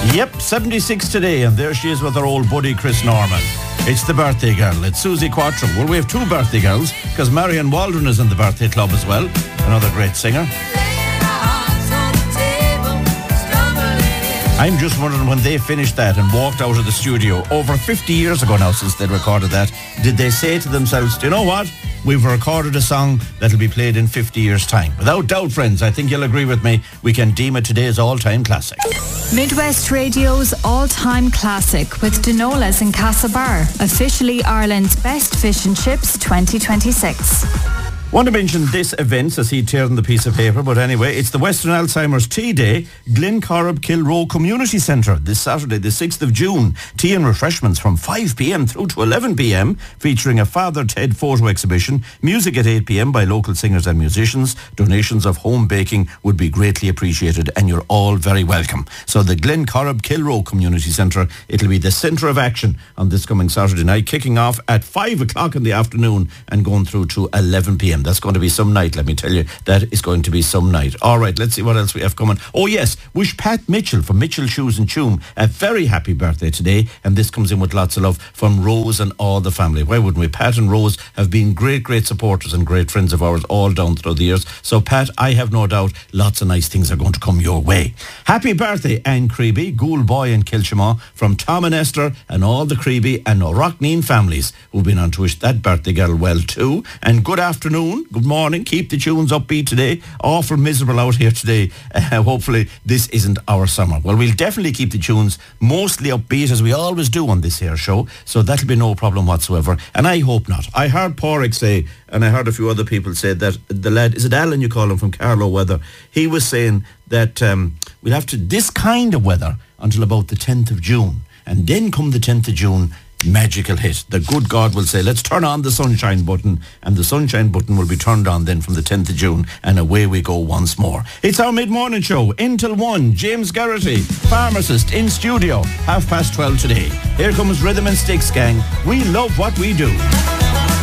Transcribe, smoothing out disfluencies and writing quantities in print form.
Yep, 76 today, and there she is with her old buddy Chris Norman. It's the birthday girl. It's Susie Quattro. Well, we have two birthday girls, because Marion Waldron is in the birthday club as well. Another great singer. I'm just wondering, when they finished that and walked out of the studio, over 50 years ago now since they'd recorded that, did they say to themselves, do you know what? We've recorded a song that'll be played in 50 years' time. Without doubt, friends, I think you'll agree with me, we can deem it today's all-time classic. Midwest Radio's all-time classic with Dinolas in Castlebar, officially Ireland's best fish and chips 2026. Want to mention this event as he teared on the piece of paper, but anyway, it's the Western Alzheimer's Tea Day, Glencorrib Kilroe Community Centre, this Saturday, the 6th of June. Tea and refreshments from 5 p.m. through to 11 p.m, featuring a Father Ted photo exhibition, music at 8 p.m. by local singers and musicians. Donations of home baking would be greatly appreciated, and you're all very welcome. So the Glencorrib Kilroe Community Centre, it'll be the centre of action on this coming Saturday night, kicking off at 5 o'clock in the afternoon and going through to 11 p.m. That's going to be some night, let me tell you. That is going to be some night. All right, let's see what else we have coming. Oh yes, wish Pat Mitchell from Mitchell Shoes and Choom a very happy birthday today. And this comes in with lots of love from Rose and all the family. Why wouldn't we? Pat and Rose have been great supporters and great friends of ours all down through the years. So Pat, I have no doubt lots of nice things are going to come your way. Happy birthday, Anne Creeby, Ghoul Boy and Kilshima, from Tom and Esther and all the Creeby and Rockneen families who've been on to wish that birthday girl well too. And good afternoon. Good morning. Keep the tunes upbeat today. Awful miserable out here today. Hopefully this isn't our summer. Well, we'll definitely keep the tunes mostly upbeat as we always do on this here show. So that'll be no problem whatsoever. And I hope not. I heard Porrick say, and I heard a few other people say that the lad, is it Alan you call him from Carlow Weather? He was saying that we'll have to this kind of weather until about the 10th of June. And then come the 10th of June, magical hit. The good God will say, let's turn on the sunshine button, and the sunshine button will be turned on then from the 10th of June, and away we go once more. It's our mid-morning show, until 1. James Garrity, pharmacist, in studio, 12:30 today. Here comes Rhythm and Sticks, gang. We love what we do.